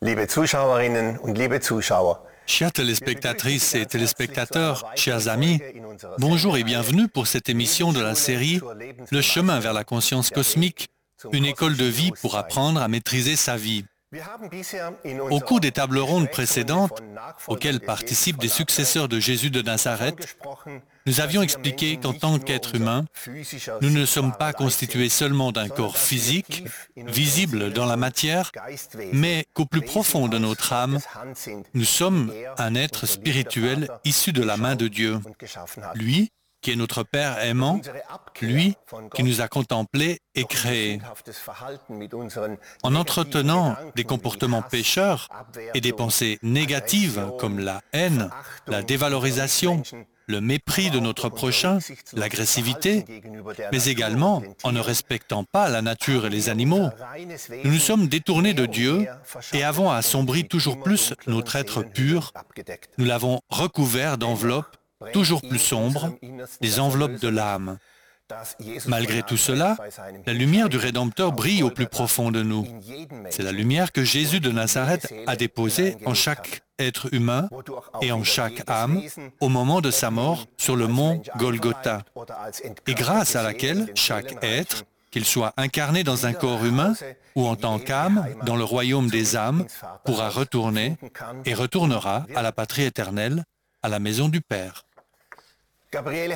liebe Zuschauerinnen und liebe Zuschauer. Chères téléspectatrices et téléspectateurs, chers amis, bonjour et bienvenue pour cette émission de la série Le chemin vers la conscience cosmique, une école de vie pour apprendre à maîtriser sa vie. Au cours des tables rondes précédentes, auxquelles participent des successeurs de Jésus de Nazareth, nous avions expliqué qu'en tant qu'être humain, nous ne sommes pas constitués seulement d'un corps physique, visible dans la matière, mais qu'au plus profond de notre âme, nous sommes un être spirituel issu de la main de Dieu. Lui, qui est notre Père aimant, lui qui nous a contemplés et créés. En entretenant des comportements pécheurs et des pensées négatives comme la haine, la dévalorisation, le mépris de notre prochain, l'agressivité, mais également en ne respectant pas la nature et les animaux, nous nous sommes détournés de Dieu et avons assombri toujours plus notre être pur. Nous l'avons recouvert d'enveloppes toujours plus sombres, des enveloppes de l'âme. Malgré tout cela, la lumière du Rédempteur brille au plus profond de nous. C'est la lumière que Jésus de Nazareth a déposée en chaque être humain et en chaque âme au moment de sa mort sur le mont Golgotha, et grâce à laquelle chaque être, qu'il soit incarné dans un corps humain ou en tant qu'âme dans le royaume des âmes, pourra retourner et retournera à la patrie éternelle, à la maison du Père. Gabriel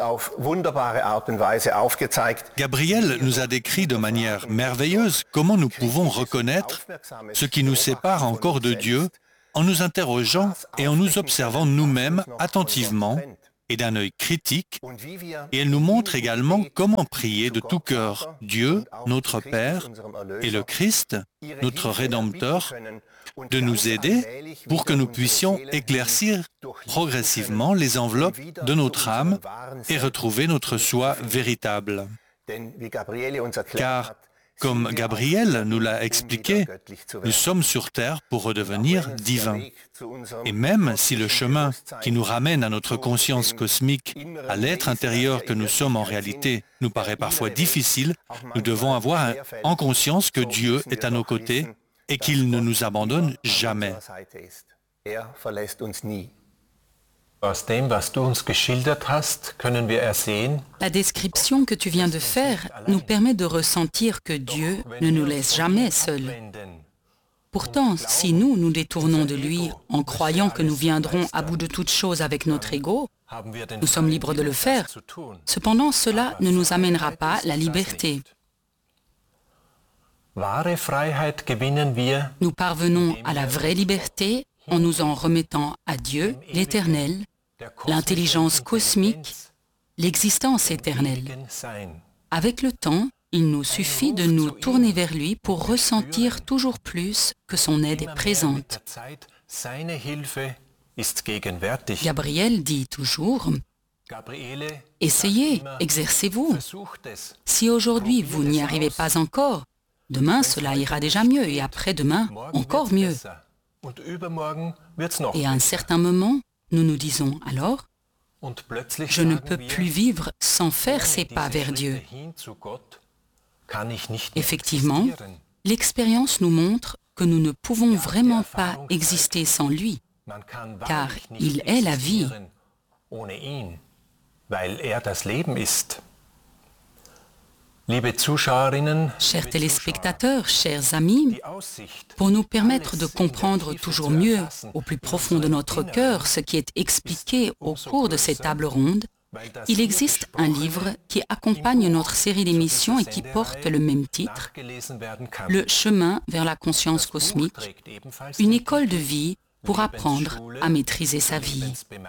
nous a décrit de manière merveilleuse comment nous pouvons reconnaître ce qui nous sépare encore de Dieu en nous interrogeant et en nous observant nous-mêmes attentivement et d'un œil critique, et elle nous montre également comment prier de tout cœur Dieu, notre Père, et le Christ, notre Rédempteur, de nous aider pour que nous puissions éclaircir progressivement les enveloppes de notre âme et retrouver notre soi véritable. Car, comme Gabriel nous l'a expliqué, nous sommes sur terre pour redevenir divins. Et même si le chemin qui nous ramène à notre conscience cosmique, à l'être intérieur que nous sommes en réalité, nous paraît parfois difficile, nous devons avoir en conscience que Dieu est à nos côtés et qu'il ne nous abandonne jamais. La description que tu viens de faire nous permet de ressentir que Dieu ne nous laisse jamais seuls. Pourtant, si nous détournons de lui en croyant que nous viendrons à bout de toutes choses avec notre ego, nous sommes libres de le faire. Cependant, cela ne nous amènera pas la liberté. Nous parvenons à la vraie liberté en nous en remettant à Dieu, l'Éternel, l'intelligence cosmique, l'existence éternelle. Avec le temps, il nous suffit de nous tourner vers lui pour ressentir toujours plus que son aide est présente. Gabriel dit toujours « Essayez, exercez-vous. Si aujourd'hui vous n'y arrivez pas encore, demain cela ira déjà mieux et après-demain encore mieux. » Et à un certain moment, nous nous disons alors « Je ne peux plus vivre sans faire ces pas vers Dieu. » Effectivement, l'expérience nous montre que nous ne pouvons vraiment pas exister sans lui, car il est la vie. Chers téléspectateurs, chers amis, pour nous permettre de comprendre toujours mieux, au plus profond de notre cœur, ce qui est expliqué au cours de ces tables rondes, il existe un livre qui accompagne notre série d'émissions et qui porte le même titre, Le chemin vers la conscience cosmique, une école de vie pour apprendre à maîtriser sa vie.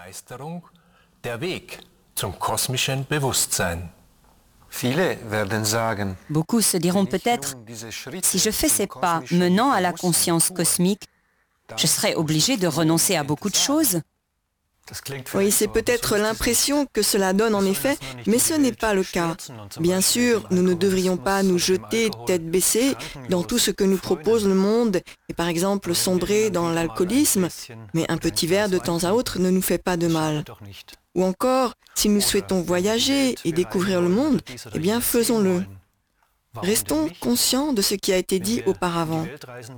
Beaucoup se diront peut-être, si je fais ces pas menant à la conscience cosmique, je serai obligé de renoncer à beaucoup de choses. Oui, c'est peut-être l'impression que cela donne en effet, mais ce n'est pas le cas. Bien sûr, nous ne devrions pas nous jeter tête baissée dans tout ce que nous propose le monde et par exemple sombrer dans l'alcoolisme, mais un petit verre de temps à autre ne nous fait pas de mal. Ou encore, si nous souhaitons voyager et découvrir le monde, eh bien faisons-le. Restons conscients de ce qui a été dit auparavant.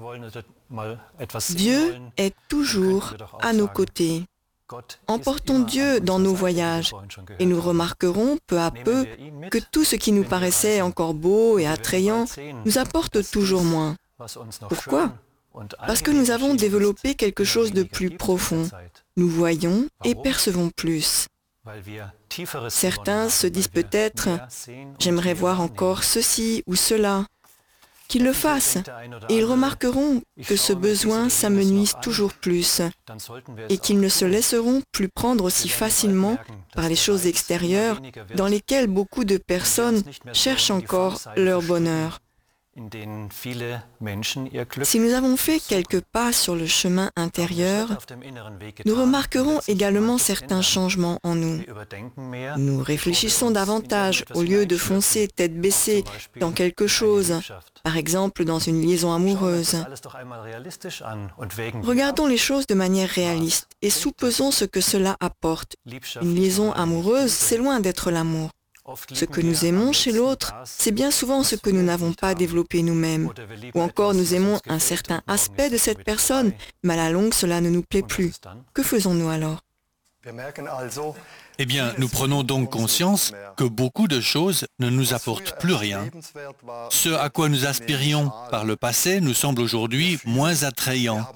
Dieu est toujours à nos côtés. Emportons Dieu dans nos voyages et nous remarquerons peu à peu que tout ce qui nous paraissait encore beau et attrayant nous apporte toujours moins. Pourquoi ? Parce que nous avons développé quelque chose de plus profond. Nous voyons et percevons plus. Certains se disent peut-être « j'aimerais voir encore ceci ou cela ». Qu'ils le fassent, et ils remarqueront que ce besoin s'amenuise toujours plus, et qu'ils ne se laisseront plus prendre aussi facilement par les choses extérieures dans lesquelles beaucoup de personnes cherchent encore leur bonheur. Si nous avons fait quelques pas sur le chemin intérieur, nous remarquerons également certains changements en nous. Nous réfléchissons davantage au lieu de foncer tête baissée dans quelque chose, par exemple dans une liaison amoureuse. Regardons les choses de manière réaliste et soupesons ce que cela apporte. Une liaison amoureuse, c'est loin d'être l'amour. Ce que nous aimons chez l'autre, c'est bien souvent ce que nous n'avons pas développé nous-mêmes. Ou encore nous aimons un certain aspect de cette personne, mais à la longue cela ne nous plaît plus. Que faisons-nous alors ? Eh bien, nous prenons donc conscience que beaucoup de choses ne nous apportent plus rien. Ce à quoi nous aspirions par le passé nous semble aujourd'hui moins attrayant.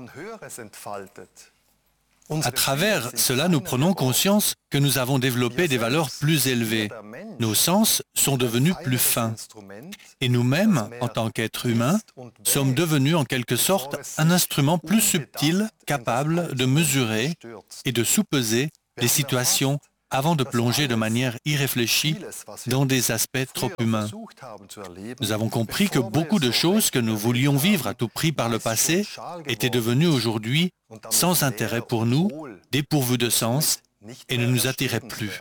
À travers cela, nous prenons conscience que nous avons développé des valeurs plus élevées. Nos sens sont devenus plus fins. Et nous-mêmes, en tant qu'êtres humains, sommes devenus en quelque sorte un instrument plus subtil, capable de mesurer et de soupeser les situations avant de plonger de manière irréfléchie dans des aspects trop humains. Nous avons compris que beaucoup de choses que nous voulions vivre à tout prix par le passé étaient devenues aujourd'hui sans intérêt pour nous, dépourvues de sens et ne nous attiraient plus.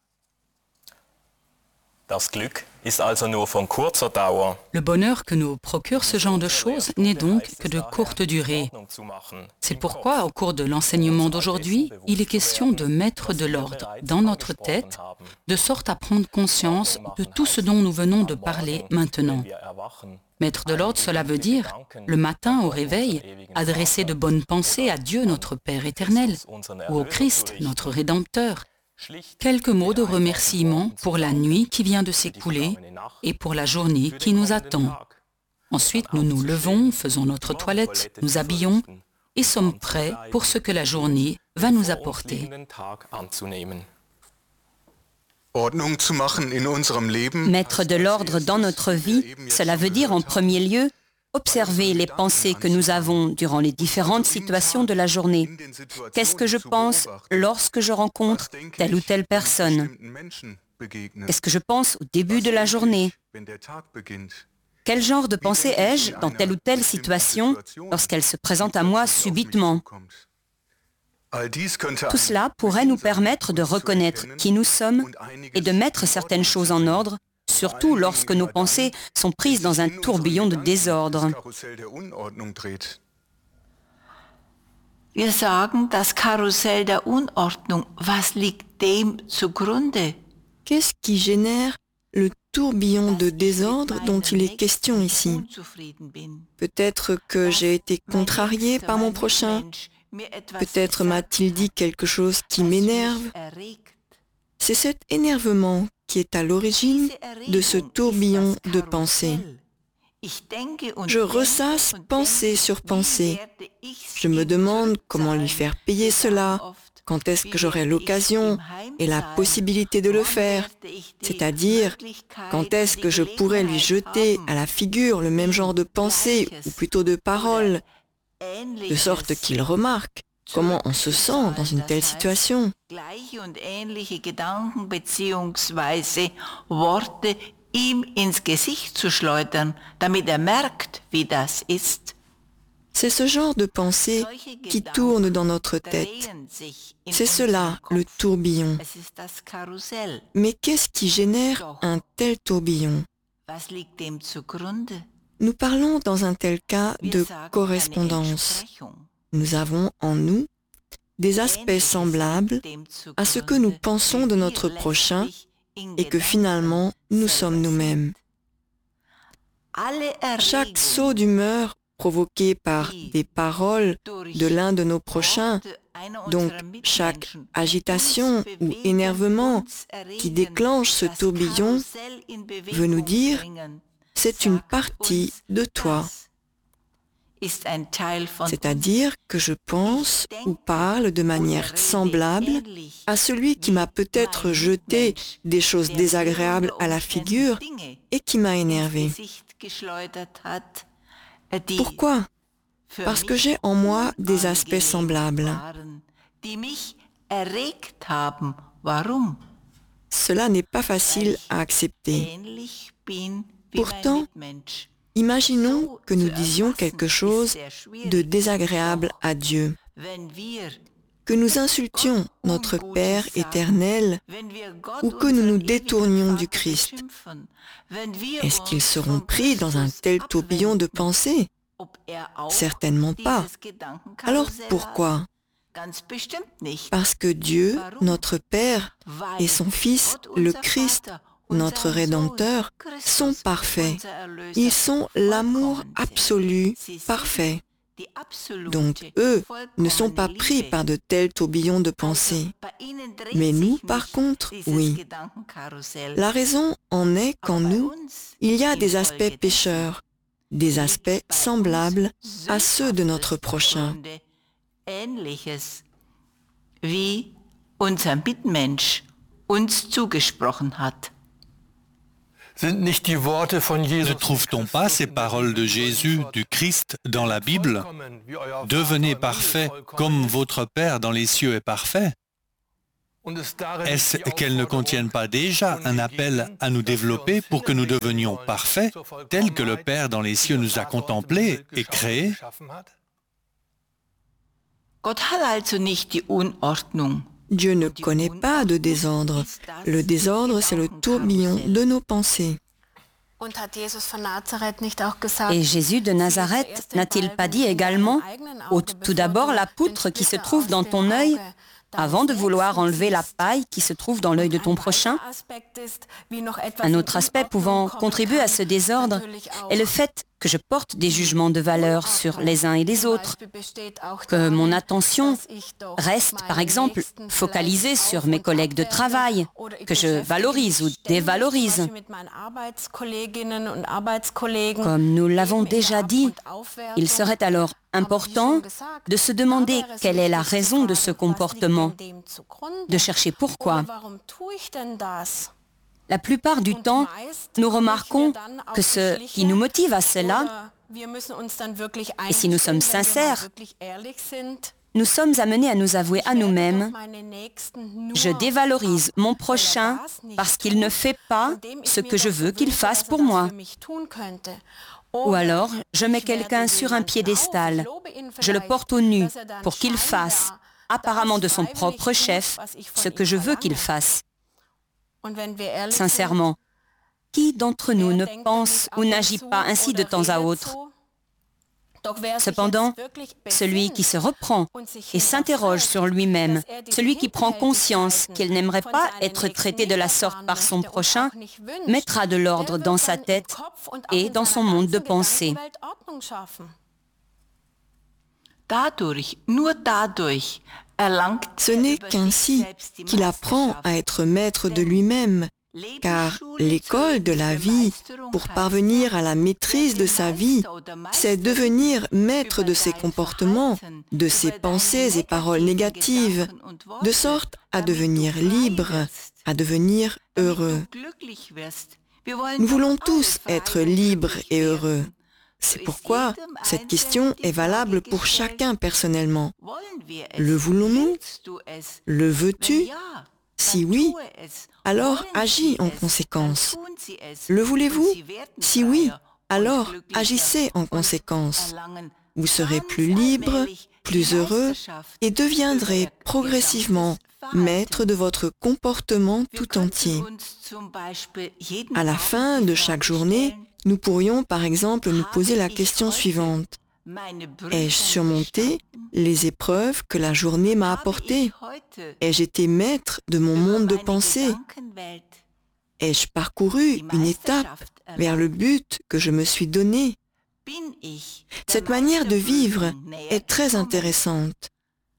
Le bonheur que nous procure ce genre de choses n'est donc que de courte durée. C'est pourquoi, au cours de l'enseignement d'aujourd'hui, il est question de mettre de l'ordre dans notre tête, de sorte à prendre conscience de tout ce dont nous venons de parler maintenant. Mettre de l'ordre, cela veut dire, le matin au réveil, adresser de bonnes pensées à Dieu, notre Père éternel, ou au Christ, notre Rédempteur. Quelques mots de remerciement pour la nuit qui vient de s'écouler et pour la journée qui nous attend. Ensuite, nous nous levons, faisons notre toilette, nous habillons et sommes prêts pour ce que la journée va nous apporter. Mettre de l'ordre dans notre vie, cela veut dire en premier lieu observer les pensées que nous avons durant les différentes situations de la journée. Qu'est-ce que je pense lorsque je rencontre telle ou telle personne? Qu'est-ce que je pense au début de la journée? Quel genre de pensée ai-je dans telle ou telle situation lorsqu'elle se présente à moi subitement? Tout cela pourrait nous permettre de reconnaître qui nous sommes et de mettre certaines choses en ordre, surtout lorsque nos pensées sont prises dans un tourbillon de désordre. Wir sagen, das Karussell der Unordnung, was liegt dem zugrunde? Qu'est-ce qui génère le tourbillon de désordre dont il est question ici? Peut-être que j'ai été contrarié par mon prochain. Peut-être m'a-t-il dit quelque chose qui m'énerve. C'est cet énervement qui est à l'origine de ce tourbillon de pensée. Je ressasse pensée sur pensée. Je me demande comment lui faire payer cela, quand est-ce que j'aurai l'occasion et la possibilité de le faire, c'est-à-dire quand est-ce que je pourrais lui jeter à la figure le même genre de pensée, ou plutôt de paroles, de sorte qu'il remarque comment on se sent dans une telle situation. C'est ce genre de pensée qui tourne dans notre tête. C'est cela, le tourbillon. Mais qu'est-ce qui génère un tel tourbillon? Nous parlons dans un tel cas de correspondance. Nous avons en nous des aspects semblables à ce que nous pensons de notre prochain et que finalement nous sommes nous-mêmes. Chaque saut d'humeur provoqué par des paroles de l'un de nos prochains, donc chaque agitation ou énervement qui déclenche ce tourbillon, veut nous dire « c'est une partie de toi ». C'est-à-dire que je pense ou parle de manière semblable à celui qui m'a peut-être jeté des choses désagréables à la figure et qui m'a énervé. Pourquoi ? Parce que j'ai en moi des aspects semblables. Cela n'est pas facile à accepter. Pourtant, imaginons que nous disions quelque chose de désagréable à Dieu, que nous insultions notre Père éternel ou que nous nous détournions du Christ. Est-ce qu'ils seront pris dans un tel tourbillon de pensées ? Certainement pas. Alors pourquoi ? Parce que Dieu, notre Père, et son Fils, le Christ, notre Rédempteur, sont parfaits. Ils sont l'amour absolu, parfait. Donc eux ne sont pas pris par de tels tourbillons de pensées. Mais nous, par contre, oui. La raison en est qu'en nous, il y a des aspects pécheurs, des aspects semblables à ceux de notre prochain. Wie unser Mitmensch uns zugesprochen hat. Ne trouve-t-on pas ces paroles de Jésus, du Christ, dans la Bible ? Devenez parfaits comme votre Père dans les cieux est parfait. Est-ce qu'elles ne contiennent pas déjà un appel à nous développer pour que nous devenions parfaits, tels que le Père dans les cieux nous a contemplés et créés ? Gott hat also nicht die Unordnung. Dieu ne connaît pas de désordre. Le désordre, c'est le tourbillon de nos pensées. Et Jésus de Nazareth n'a-t-il pas dit également « ôte tout d'abord la poutre qui se trouve dans ton œil avant de vouloir enlever la paille qui se trouve dans l'œil de ton prochain ?» Un autre aspect pouvant contribuer à ce désordre est le fait que je porte des jugements de valeur sur les uns et les autres, que mon attention reste, par exemple, focalisée sur mes collègues de travail, que je valorise ou dévalorise. Comme nous l'avons déjà dit, il serait alors important de se demander quelle est la raison de ce comportement, de chercher pourquoi. La plupart du temps, nous remarquons que ce qui nous motive à cela, et si nous sommes sincères, nous sommes amenés à nous avouer à nous-mêmes « Je dévalorise mon prochain parce qu'il ne fait pas ce que je veux qu'il fasse pour moi. » Ou alors, je mets quelqu'un sur un piédestal, je le porte au nu pour qu'il fasse, apparemment de son propre chef, ce que je veux qu'il fasse. Sincèrement, qui d'entre nous ne pense ou n'agit pas ainsi de temps à autre ? Cependant, celui qui se reprend et s'interroge sur lui-même, celui qui prend conscience qu'il n'aimerait pas être traité de la sorte par son prochain, mettra de l'ordre dans sa tête et dans son monde de pensée. Ce n'est qu'ainsi qu'il apprend à être maître de lui-même, car l'école de la vie, pour parvenir à la maîtrise de sa vie, c'est devenir maître de ses comportements, de ses pensées et paroles négatives, de sorte à devenir libre, à devenir heureux. Nous voulons tous être libres et heureux. C'est pourquoi cette question est valable pour chacun personnellement. Le voulons-nous ? Le veux-tu ? Si oui, alors agis en conséquence. Le voulez-vous ? Si oui, alors agissez en conséquence. Vous serez plus libre, plus heureux et deviendrez progressivement maître de votre comportement tout entier. À la fin de chaque journée, nous pourrions par exemple nous poser la question suivante. Ai-je surmonté les épreuves que la journée m'a apportées ? Ai-je été maître de mon monde de pensée ? Ai-je parcouru une étape vers le but que je me suis donné. Cette manière de vivre est très intéressante.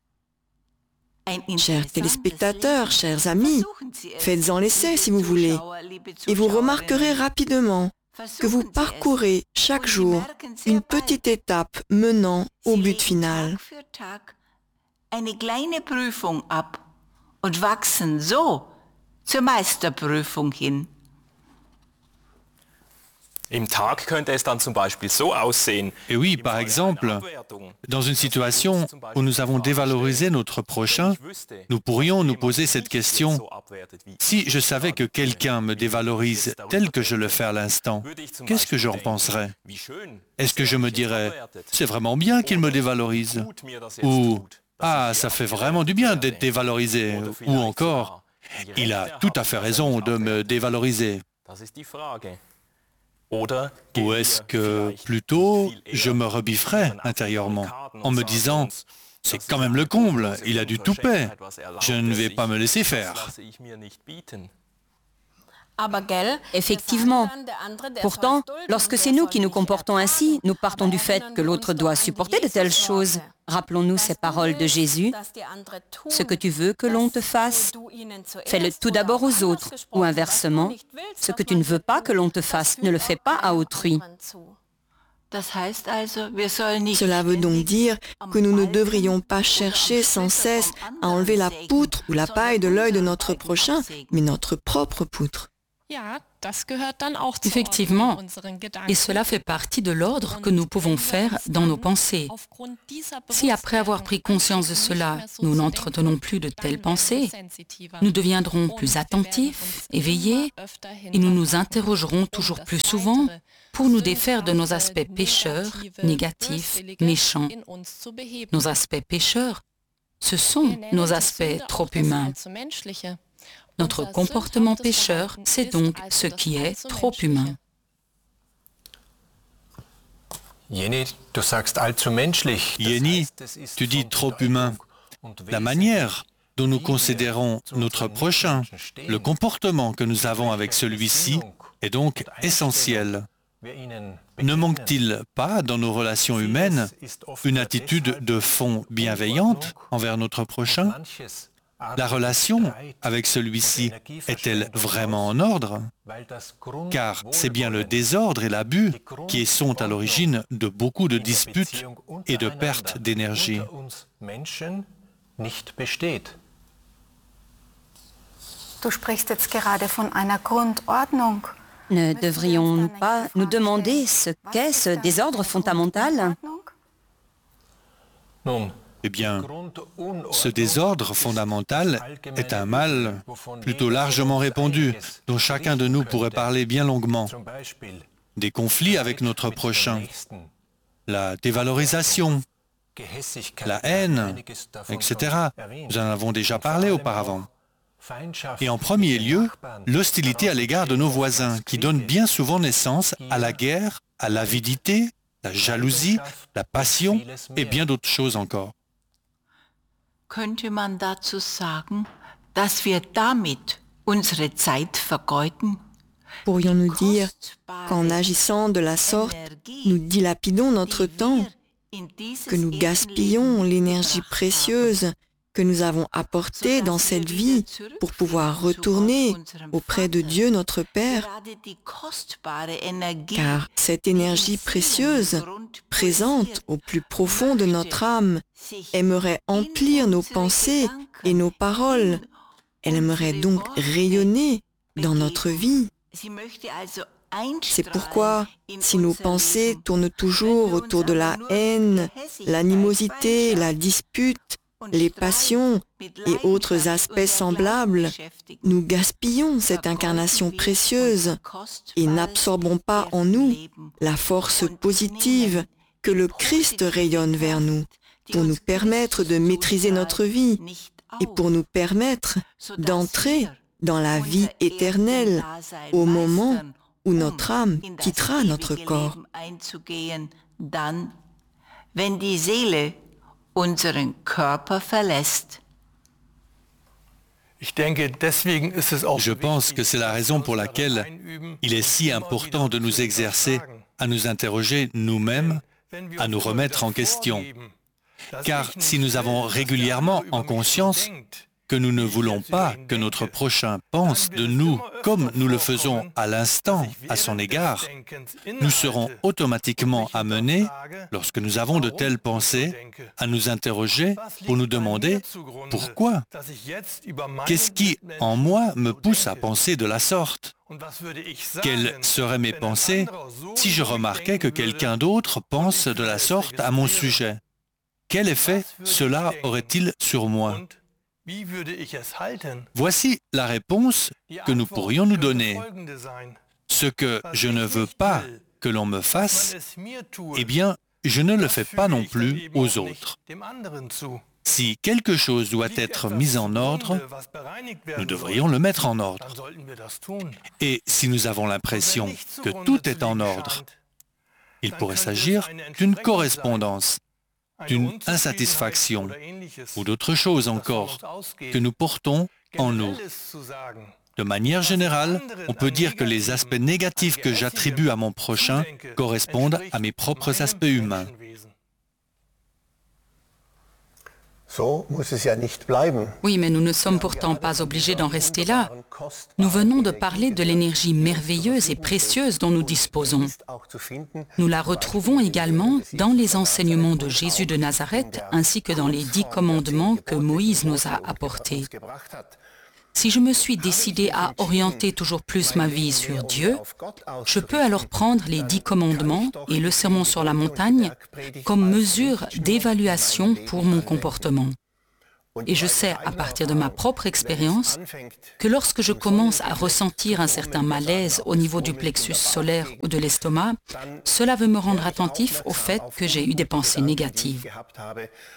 Chers téléspectateurs, chers amis, faites-en l'essai si vous voulez, et vous remarquerez rapidement que vous parcourez chaque jour une petite étape menant au but final. Eine kleine Prüfung ab und wachsen so zur Meisterprüfung hin. Et oui, par exemple, dans une situation où nous avons dévalorisé notre prochain, nous pourrions nous poser cette question. Si je savais que quelqu'un me dévalorise tel que je le fais à l'instant, qu'est-ce que j'en penserais? Est-ce que je me dirais « c'est vraiment bien qu'il me dévalorise » ou « ah, ça fait vraiment du bien d'être dévalorisé » ou encore « il a tout à fait raison de me dévaloriser ». Ou est-ce que, plutôt, je me rebifferais intérieurement, en me disant « c'est quand même le comble, il a du toupet, je ne vais pas me laisser faire ». Effectivement. Pourtant, lorsque c'est nous qui nous comportons ainsi, nous partons du fait que l'autre doit supporter de telles choses. Rappelons-nous ces paroles de Jésus. « Ce que tu veux que l'on te fasse, fais-le tout d'abord aux autres. » Ou inversement, « Ce que tu ne veux pas que l'on te fasse, ne le fais pas à autrui. » Cela veut donc dire que nous ne devrions pas chercher sans cesse à enlever la poutre ou la paille de l'œil de notre prochain, mais notre propre poutre. Effectivement, et cela fait partie de l'ordre que nous pouvons faire dans nos pensées. Si après avoir pris conscience de cela, nous n'entretenons plus de telles pensées, nous deviendrons plus attentifs, éveillés, et nous nous interrogerons toujours plus souvent pour nous défaire de nos aspects pécheurs, négatifs, méchants. Nos aspects pécheurs, ce sont nos aspects trop humains. Notre comportement pécheur, c'est donc ce qui est trop humain. Jenny, tu dis trop humain. La manière dont nous considérons notre prochain, le comportement que nous avons avec celui-ci est donc essentiel. Ne manque-t-il pas dans nos relations humaines une attitude de fond bienveillante envers notre prochain? La relation avec celui-ci est-elle vraiment en ordre? Car c'est bien le désordre et l'abus qui sont à l'origine de beaucoup de disputes et de pertes d'énergie. Du sprichst jetzt gerade von einer Grundordnung. Ne devrions-nous pas nous demander ce qu'est ce désordre fondamental? Eh bien, ce désordre fondamental est un mal plutôt largement répandu, dont chacun de nous pourrait parler bien longuement. Des conflits avec notre prochain, la dévalorisation, la haine, etc. Nous en avons déjà parlé auparavant. Et en premier lieu, l'hostilité à l'égard de nos voisins, qui donne bien souvent naissance à la guerre, à l'avidité, la jalousie, la passion et bien d'autres choses encore. Könnte man dazu sagen, dass wir damit unsere Zeit vergeuden? Pourrions-nous dire qu'en agissant de la sorte, nous dilapidons notre temps, que nous gaspillons l'énergie précieuse que nous avons apportée dans cette vie pour pouvoir retourner auprès de Dieu notre Père, car cette énergie précieuse, présente au plus profond de notre âme, aimerait emplir nos pensées et nos paroles. Elle aimerait donc rayonner dans notre vie. C'est pourquoi, si nos pensées tournent toujours autour de la haine, l'animosité, la dispute, les passions et autres aspects semblables, nous gaspillons cette incarnation précieuse et n'absorbons pas en nous la force positive que le Christ rayonne vers nous pour nous permettre de maîtriser notre vie et pour nous permettre d'entrer dans la vie éternelle au moment où notre âme quittera notre corps. Wenn die Seele unseren Körper verlässt. Je pense que c'est la raison pour laquelle il est si important de nous exercer à nous interroger nous-mêmes, à nous remettre en question. Car si nous avons régulièrement en conscience que nous ne voulons pas que notre prochain pense de nous comme nous le faisons à l'instant à son égard, nous serons automatiquement amenés, lorsque nous avons de telles pensées, à nous interroger pour nous demander pourquoi. Qu'est-ce qui, en moi, me pousse à penser de la sorte? Quelles seraient mes pensées si je remarquais que quelqu'un d'autre pense de la sorte à mon sujet? Quel effet cela aurait-il sur moi? Voici la réponse que nous pourrions nous donner. Ce que je ne veux pas que l'on me fasse, eh bien, je ne le fais pas non plus aux autres. Si quelque chose doit être mis en ordre, nous devrions le mettre en ordre. Et si nous avons l'impression que tout est en ordre, il pourrait s'agir d'une correspondance, d'une insatisfaction ou d'autre chose encore que nous portons en nous. De manière générale, on peut dire que les aspects négatifs que j'attribue à mon prochain correspondent à mes propres aspects humains. Oui, mais nous ne sommes pourtant pas obligés d'en rester là. Nous venons de parler de l'énergie merveilleuse et précieuse dont nous disposons. Nous la retrouvons également dans les enseignements de Jésus de Nazareth ainsi que dans les 10 commandements que Moïse nous a apportés. Si je me suis décidé à orienter toujours plus ma vie sur Dieu, je peux alors prendre les 10 commandements et le sermon sur la montagne comme mesure d'évaluation pour mon comportement. Et je sais, à partir de ma propre expérience, que lorsque je commence à ressentir un certain malaise au niveau du plexus solaire ou de l'estomac, cela veut me rendre attentif au fait que j'ai eu des pensées négatives.